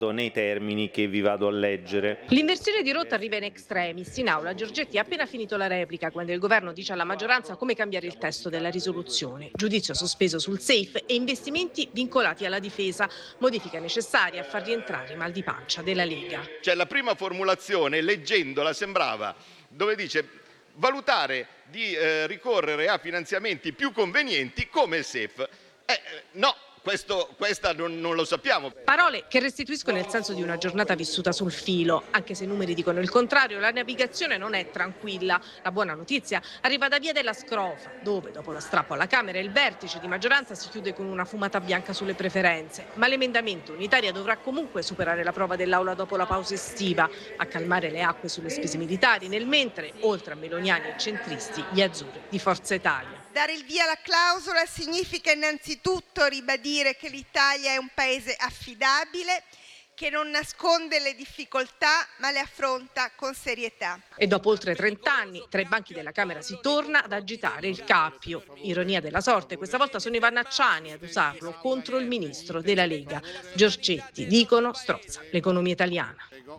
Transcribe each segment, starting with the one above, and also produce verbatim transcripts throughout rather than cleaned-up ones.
nei termini che vi vado a leggere. L'inversione di rotta arriva in extremis. In aula Giorgetti ha appena finito la replica quando il governo dice alla maggioranza come cambiare il testo della risoluzione. Giudizio sospeso sul safe e investimenti vincolati alla difesa. Modifica necessaria a far rientrare i mal di pancia della Lega. Cioè la prima formulazione, leggendola, sembrava dove dice valutare di eh, ricorrere a finanziamenti più convenienti come il S E F. Eh, no. Questo, questa non, non lo sappiamo. Parole che restituiscono il senso di una giornata vissuta sul filo. Anche se i numeri dicono il contrario, la navigazione non è tranquilla. La buona notizia arriva da Via della Scrofa, dove dopo lo strappo alla Camera il vertice di maggioranza si chiude con una fumata bianca sulle preferenze. Ma l'emendamento unitaria dovrà comunque superare la prova dell'Aula dopo la pausa estiva, a calmare le acque sulle spese militari, nel mentre, oltre a meloniani e centristi, gli azzurri di Forza Italia. Dare il via alla clausola significa innanzitutto ribadire che l'Italia è un paese affidabile, che non nasconde le difficoltà ma le affronta con serietà. E dopo oltre trent'anni, tra i banchi della Camera si torna ad agitare il cappio. Ironia della sorte, questa volta sono i vannacciani ad usarlo contro il ministro della Lega. Giorgetti, dicono, strozza l'economia italiana.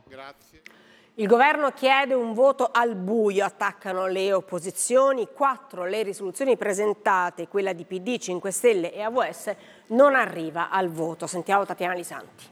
Il governo chiede un voto al buio, attaccano le opposizioni, quattro le risoluzioni presentate, quella di P D, cinque Stelle e A V S, non arriva al voto. Sentiamo Tatiana Lisanti.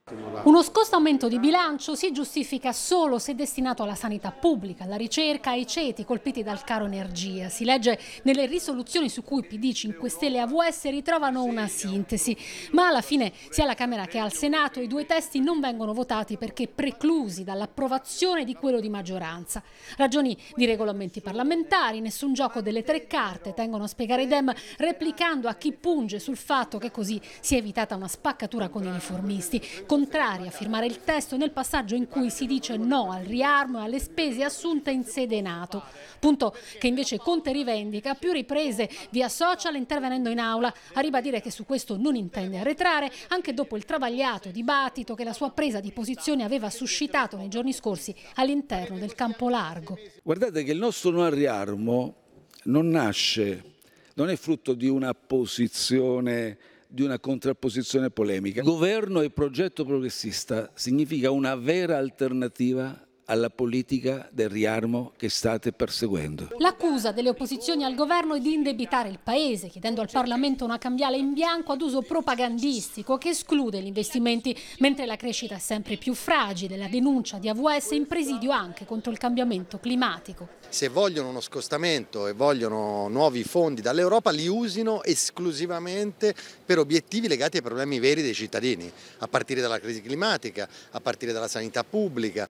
Uno scostamento di bilancio si giustifica solo se destinato alla sanità pubblica, alla ricerca e ai ceti colpiti dal caro energia. Si legge nelle risoluzioni su cui P D, cinque Stelle e A V S ritrovano una sintesi. Ma alla fine, sia alla Camera che al Senato, i due testi non vengono votati perché preclusi dall'approvazione di quello di maggioranza. Ragioni di regolamenti parlamentari, nessun gioco delle tre carte, tengono a spiegare i Dem, replicando a chi punge sul fatto che così si è evitata una spaccatura con i riformisti. Contrari a firmare il testo nel passaggio in cui si dice no al riarmo e alle spese assunte in sede NATO, punto che invece Conte rivendica a più riprese via social intervenendo in aula a ribadire che su questo non intende arretrare anche dopo il travagliato dibattito che la sua presa di posizione aveva suscitato nei giorni scorsi all'interno del campo largo. Guardate che il nostro no al riarmo non nasce, non è frutto di una posizione, di una contrapposizione polemica. Governo e progetto progressista significa una vera alternativa alla politica del riarmo che state perseguendo. L'accusa delle opposizioni al governo è di indebitare il paese, chiedendo al Parlamento una cambiale in bianco ad uso propagandistico che esclude gli investimenti, mentre la crescita è sempre più fragile. La denuncia di A V S è in presidio anche contro il cambiamento climatico. Se vogliono uno scostamento e vogliono nuovi fondi dall'Europa, li usino esclusivamente per obiettivi legati ai problemi veri dei cittadini, a partire dalla crisi climatica, a partire dalla sanità pubblica.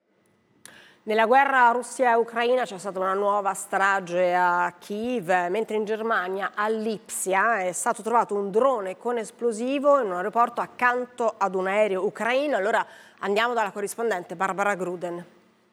Nella guerra Russia-Ucraina c'è stata una nuova strage a Kiev, mentre in Germania a Lipsia è stato trovato un drone con esplosivo in un aeroporto accanto ad un aereo ucraino. Allora andiamo dalla corrispondente Barbara Gruden.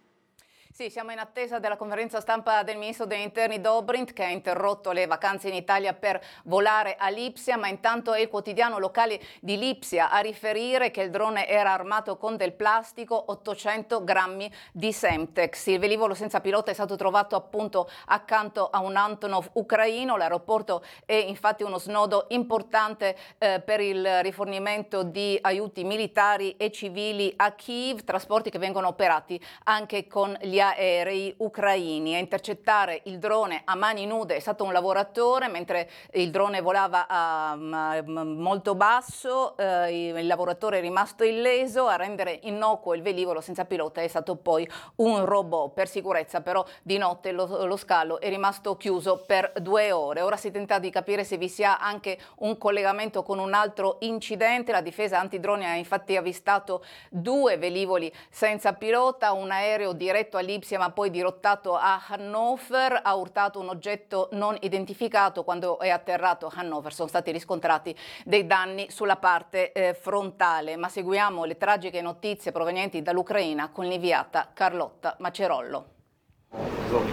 Sì, siamo in attesa della conferenza stampa del ministro degli interni Dobrindt, che ha interrotto le vacanze in Italia per volare a Lipsia, ma intanto è il quotidiano locale di Lipsia a riferire che il drone era armato con del plastico, ottocento grammi di Semtex. Il velivolo senza pilota è stato trovato appunto accanto a un Antonov ucraino. L'aeroporto è infatti uno snodo importante eh, per il rifornimento di aiuti militari e civili a Kiev, trasporti che vengono operati anche con gli aerei ucraini. A intercettare il drone a mani nude è stato un lavoratore, mentre il drone volava a, a, molto basso, eh, il lavoratore è rimasto illeso. A rendere innocuo il velivolo senza pilota è stato poi un robot. Per sicurezza però di notte lo, lo scalo è rimasto chiuso per due ore. Ora si tenta di capire se vi sia anche un collegamento con un altro incidente. La difesa antidroni ha infatti avvistato due velivoli senza pilota, un aereo diretto a Lipsia ma poi dirottato a Hannover, ha urtato un oggetto non identificato. Quando è atterrato a Hannover sono stati riscontrati dei danni sulla parte eh, frontale. Ma seguiamo le tragiche notizie provenienti dall'Ucraina con l'inviata Carlotta Macerollo.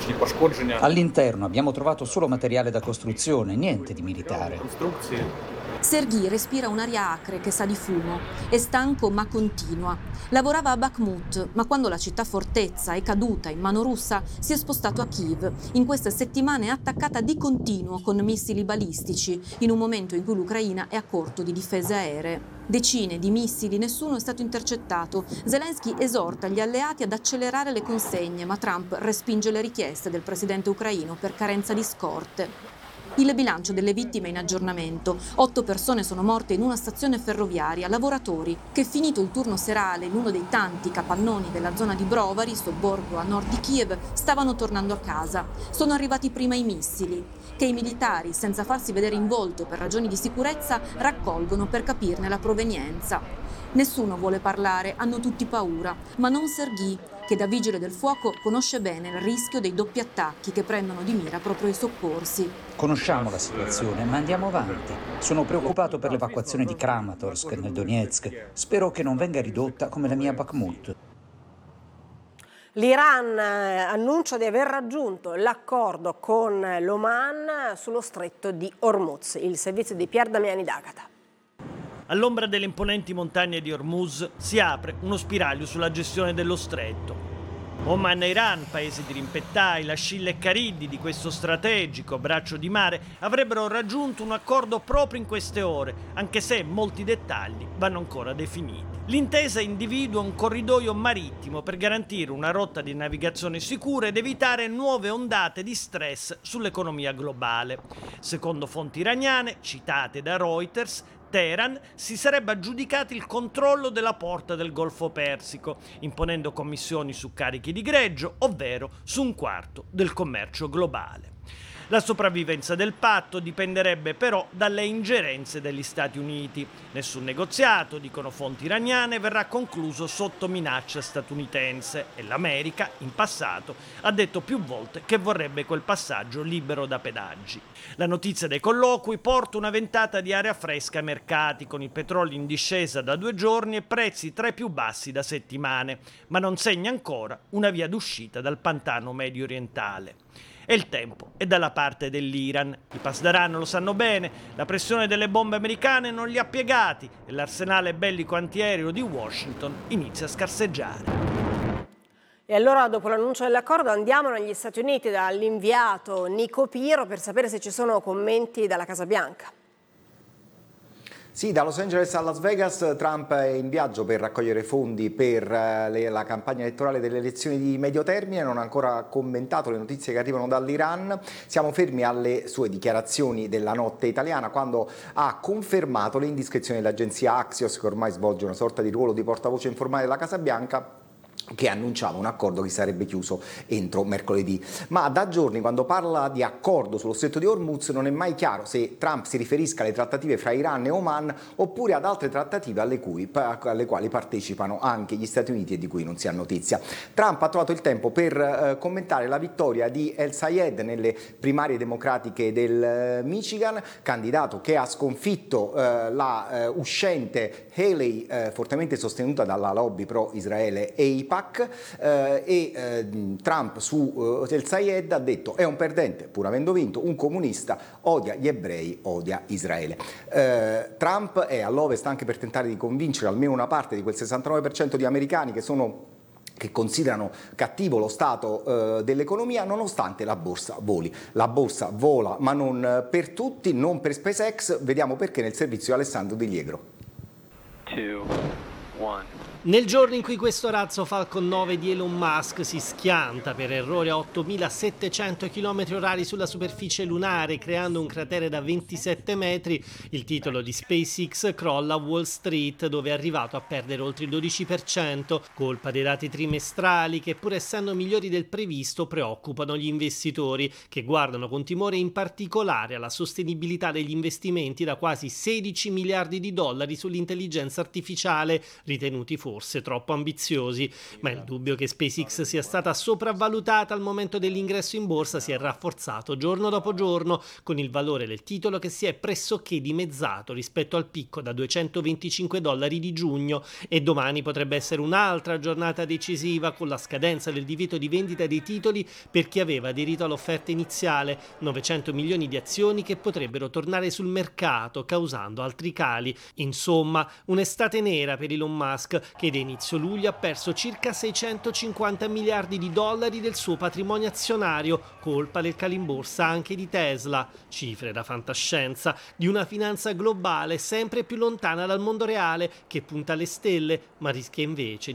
All'interno abbiamo trovato solo materiale da costruzione, niente di militare. Sergei respira un'aria acre che sa di fumo. È stanco ma continua. Lavorava a Bakhmut, ma quando la città fortezza è caduta in mano russa, si è spostato a Kiev. In queste settimane è attaccata di continuo con missili balistici, in un momento in cui l'Ucraina è a corto di difese aeree. Decine di missili, nessuno è stato intercettato. Zelensky esorta gli alleati ad accelerare le consegne, ma Trump respinge le richieste del presidente ucraino per carenza di scorte. Il bilancio delle vittime in aggiornamento. Otto persone sono morte in una stazione ferroviaria, lavoratori che, finito il turno serale in uno dei tanti capannoni della zona di Brovary, sobborgo a nord di Kiev, stavano tornando a casa. Sono arrivati prima i missili, che i militari, senza farsi vedere in volto per ragioni di sicurezza, raccolgono per capirne la provenienza. Nessuno vuole parlare, hanno tutti paura, ma non Sergei, che da vigile del fuoco conosce bene il rischio dei doppi attacchi che prendono di mira proprio i soccorsi. Conosciamo la situazione, ma andiamo avanti. Sono preoccupato per l'evacuazione di Kramatorsk nel Donetsk. Spero che non venga ridotta come la mia Bakhmut. L'Iran annuncia di aver raggiunto l'accordo con l'Oman sullo stretto di Hormuz. Il servizio di Pier Damiani d'Agata. All'ombra delle imponenti montagne di Hormuz si apre uno spiraglio sulla gestione dello stretto. Oman e Iran, paesi di rimpettai, la Scilla e Cariddi di questo strategico braccio di mare, avrebbero raggiunto un accordo proprio in queste ore, anche se molti dettagli vanno ancora definiti. L'intesa individua un corridoio marittimo per garantire una rotta di navigazione sicura ed evitare nuove ondate di stress sull'economia globale. Secondo fonti iraniane, citate da Reuters, Teheran si sarebbe aggiudicato il controllo della porta del Golfo Persico, imponendo commissioni su carichi di greggio, ovvero su un quarto del commercio globale. La sopravvivenza del patto dipenderebbe però dalle ingerenze degli Stati Uniti. Nessun negoziato, dicono fonti iraniane, verrà concluso sotto minaccia statunitense e l'America, in passato, ha detto più volte che vorrebbe quel passaggio libero da pedaggi. La notizia dei colloqui porta una ventata di aria fresca ai mercati, con il petrolio in discesa da due giorni e prezzi tra i più bassi da settimane, ma non segna ancora una via d'uscita dal pantano medio orientale. E il tempo è dalla parte dell'Iran. I Pasdaran lo sanno bene, la pressione delle bombe americane non li ha piegati e l'arsenale bellico antiaereo di Washington inizia a scarseggiare. E allora, dopo l'annuncio dell'accordo, andiamo negli Stati Uniti dall'inviato Nico Piro per sapere se ci sono commenti dalla Casa Bianca. Sì, da Los Angeles a Las Vegas Trump è in viaggio per raccogliere fondi per le, la campagna elettorale delle elezioni di medio termine, non ha ancora commentato le notizie che arrivano dall'Iran. Siamo fermi alle sue dichiarazioni della notte italiana, quando ha confermato le indiscrezioni dell'agenzia Axios, che ormai svolge una sorta di ruolo di portavoce informale della Casa Bianca, che annunciava un accordo che sarebbe chiuso entro mercoledì. Ma da giorni, quando parla di accordo sullo stretto di Hormuz, non è mai chiaro se Trump si riferisca alle trattative fra Iran e Oman oppure ad altre trattative alle, cui, alle quali partecipano anche gli Stati Uniti e di cui non si ha notizia. Trump ha trovato il tempo per eh, commentare la vittoria di El Sayed nelle primarie democratiche del eh, Michigan, candidato che ha sconfitto eh, la eh, uscente Haley, eh, fortemente sostenuta dalla lobby pro-Israele e i Eh, e eh, Trump su eh, El Sayed ha detto: è un perdente pur avendo vinto, un comunista, odia gli ebrei, odia Israele. Eh, Trump è all'Ovest anche per tentare di convincere almeno una parte di quel sessantanove per cento di americani che sono che considerano cattivo lo stato eh, dell'economia, nonostante la borsa voli. La borsa vola, ma non per tutti, non per SpaceX. Vediamo perché nel servizio di Alessandro Di Liegro. Two, one. Nel giorno in cui questo razzo Falcon nove di Elon Musk si schianta per errore a ottomilasettecento chilometri orari sulla superficie lunare, creando un cratere da ventisette metri, il titolo di SpaceX crolla a Wall Street, dove è arrivato a perdere oltre il dodici per cento, colpa dei dati trimestrali che, pur essendo migliori del previsto, preoccupano gli investitori, che guardano con timore in particolare alla sostenibilità degli investimenti da quasi sedici miliardi di dollari sull'intelligenza artificiale, ritenuti forse forse troppo ambiziosi, ma il dubbio che SpaceX sia stata sopravvalutata al momento dell'ingresso in borsa si è rafforzato giorno dopo giorno, con il valore del titolo che si è pressoché dimezzato rispetto al picco da duecentoventicinque dollari di giugno, e domani potrebbe essere un'altra giornata decisiva con la scadenza del divieto di vendita dei titoli per chi aveva aderito all'offerta iniziale, novecento milioni di azioni che potrebbero tornare sul mercato causando altri cali. Insomma, un'estate nera per Elon Musk, che da inizio luglio ha perso circa seicentocinquanta miliardi di dollari del suo patrimonio azionario, colpa del calo in borsa anche di Tesla. Cifre da fantascienza di una finanza globale sempre più lontana dal mondo reale, che punta alle stelle ma rischia invece